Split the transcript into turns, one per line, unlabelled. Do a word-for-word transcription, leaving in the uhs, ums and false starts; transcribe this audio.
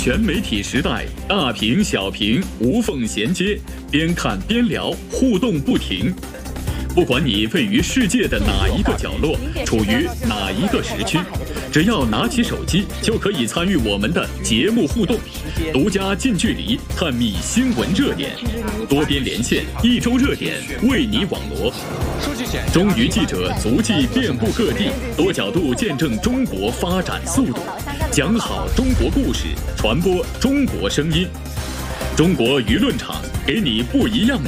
全媒体时代，大屏小屏无缝衔接，边看边聊，互动不停。不管你位于世界的哪一个角落，处于哪一个时区，只要拿起手机，就可以参与我们的节目互动，独家近距离探秘新闻热点，多边连线，一周热点为你网罗。中娱记者足迹遍布各地，多角度见证中国发展速度，讲好中国故事，传播中国声音。中国舆论场，给你不一样的